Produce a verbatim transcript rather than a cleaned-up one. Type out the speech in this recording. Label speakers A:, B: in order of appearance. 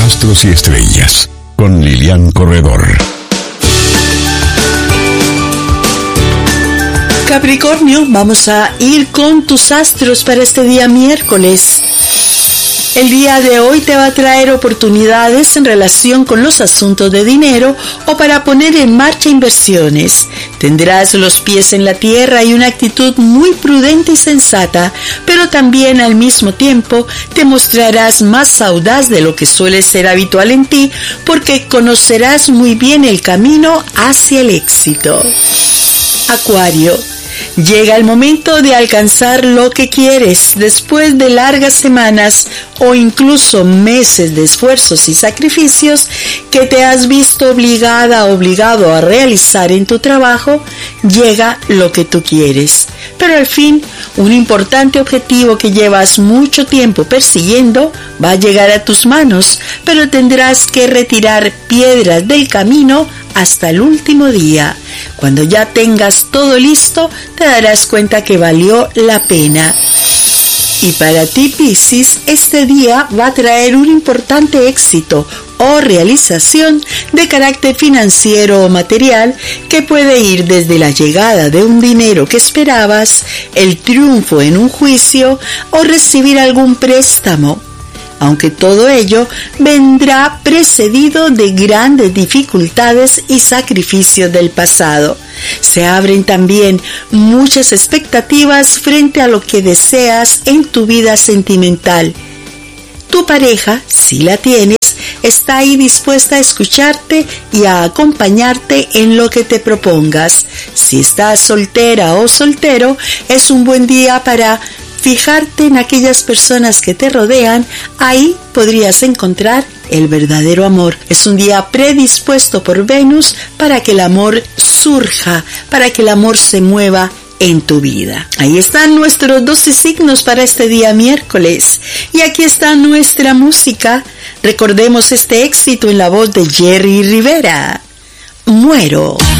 A: Astros y Estrellas, con Lilian Corredor.
B: Capricornio, vamos a ir con tus astros para este día miércoles. El día de hoy te va a traer oportunidades en relación con los asuntos de dinero o para poner en marcha inversiones. Tendrás los pies en la tierra y una actitud muy prudente y sensata, pero también al mismo tiempo te mostrarás más audaz de lo que suele ser habitual en ti, porque conocerás muy bien el camino hacia el éxito. Acuario. Llega el momento de alcanzar lo que quieres después de largas semanas o incluso meses de esfuerzos y sacrificios que te has visto obligada o obligado a realizar en tu trabajo. Llega lo que tú quieres, pero al fin un importante objetivo que llevas mucho tiempo persiguiendo va a llegar a tus manos, pero tendrás que retirar piedras del camino hasta el último día. Cuando ya tengas todo listo, te darás cuenta que valió la pena. Y para ti, Piscis, este día va a traer un importante éxito o realización de carácter financiero o material que puede ir desde la llegada de un dinero que esperabas, el triunfo en un juicio o recibir algún préstamo. Aunque todo ello vendrá precedido de grandes dificultades y sacrificios del pasado. Se abren también muchas expectativas frente a lo que deseas en tu vida sentimental. Tu pareja, si la tienes, está ahí dispuesta a escucharte y a acompañarte en lo que te propongas. Si estás soltera o soltero, es un buen día para fijarte en aquellas personas que te rodean. Ahí podrías encontrar el verdadero amor. Es un día predispuesto por Venus para que el amor surja, para que el amor se mueva en tu vida. Ahí están nuestros doce signos para este día miércoles. Y aquí está nuestra música. Recordemos este éxito en la voz de Jerry Rivera. Muero.